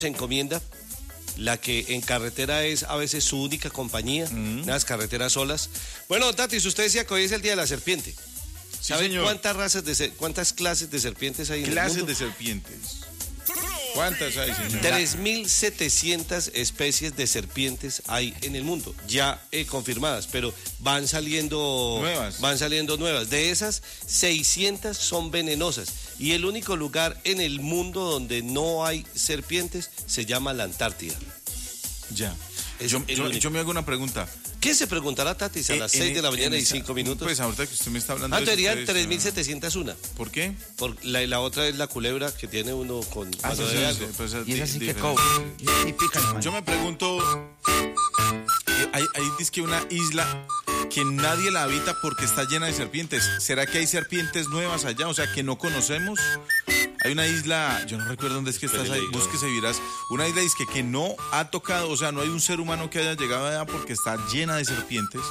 se encomienda, la que en carretera es a veces su única compañía, las carreteras solas. Bueno, Tatis, usted decía que hoy es el Día de la Serpiente. ¿Sabe cuántas clases de serpientes hay en el mundo? Clases de serpientes. ¿Cuántas hay, señor? 3.700 especies de serpientes hay en el mundo, ya confirmadas, pero van saliendo nuevas. De esas, 600 son venenosas. Y el único lugar en el mundo donde no hay serpientes se llama la Antártida. Ya. Yo me hago una pregunta. ¿Qué se preguntará, Tatis, a las 6 de la mañana y 5 minutos? Pues ahorita que usted me está hablando de eso. Serían 3.701. ¿Por qué? La otra es la culebra que tiene uno con... Y es así que cobra. Y pica. Yo me pregunto, hay dizque una isla que nadie la habita porque está llena de serpientes. ¿Será que hay serpientes nuevas allá? O sea, que no conocemos. Hay una isla, yo no recuerdo dónde es que estás ahí, búsquese y verás. Una isla que no ha tocado, o sea, no hay un ser humano que haya llegado allá porque está llena de serpientes.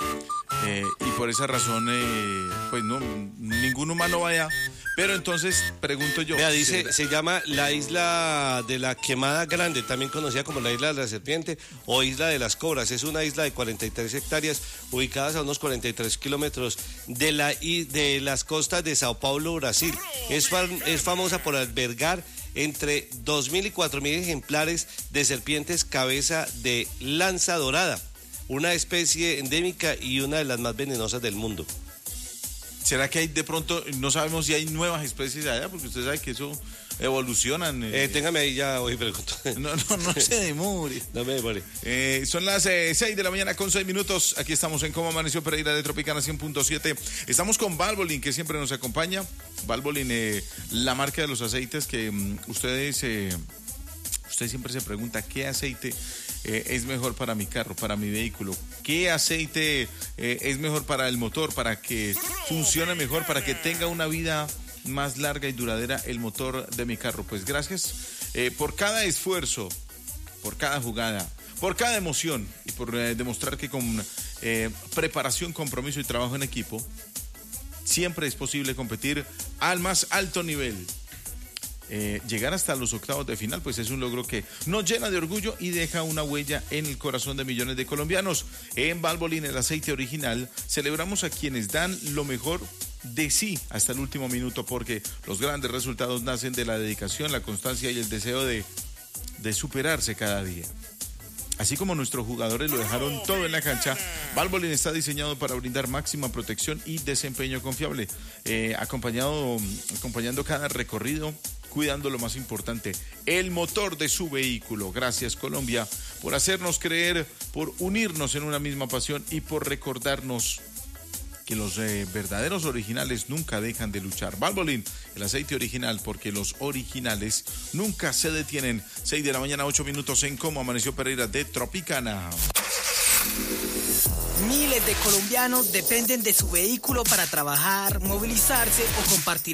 Y por esa razón, pues no, ningún humano vaya. Pero entonces, pregunto yo. Vea, dice, se llama la isla de la Quemada Grande, también conocida como la isla de la Serpiente o isla de las Cobras. Es una isla de 43 hectáreas, ubicadas a unos 43 kilómetros de las costas de Sao Paulo, Brasil. Es famosa por albergar entre 2.000 y 4.000 ejemplares de serpientes cabeza de lanza dorada, una especie endémica y una de las más venenosas del mundo. ¿Será que hay de pronto, no sabemos si hay nuevas especies allá? Porque usted sabe que eso evolucionan. Téngame ahí ya, hoy pregunto. No se demore. No me demore. Son las 6 de la mañana con 6 minutos. Aquí estamos en Cómo Amaneció Pereira de Tropicana 100.7. Estamos con Valvoline, que siempre nos acompaña. Valvoline, la marca de los aceites que usted siempre se pregunta, ¿qué aceite es mejor para mi carro, para mi vehículo? ¿Qué aceite es mejor para el motor, para que funcione mejor, para que tenga una vida más larga y duradera el motor de mi carro? Pues gracias por cada esfuerzo, por cada jugada, por cada emoción y por demostrar que con preparación, compromiso y trabajo en equipo siempre es posible competir al más alto nivel. Llegar hasta los octavos de final, pues es un logro que nos llena de orgullo y deja una huella en el corazón de millones de colombianos. En Valvoline, el aceite original, celebramos a quienes dan lo mejor de sí hasta el último minuto, porque los grandes resultados nacen de la dedicación, la constancia y el deseo de superarse cada día. Así como nuestros jugadores lo dejaron todo en la cancha, Valvoline está diseñado para brindar máxima protección y desempeño confiable, acompañando cada recorrido, cuidando lo más importante, el motor de su vehículo. Gracias, Colombia, por hacernos creer, por unirnos en una misma pasión y por recordarnos que los verdaderos originales nunca dejan de luchar. Valvoline, el aceite original, porque los originales nunca se detienen. 6 de la mañana, 8 minutos en Cómo Amaneció Pereira de Tropicana. Miles de colombianos dependen de su vehículo para trabajar, movilizarse o compartir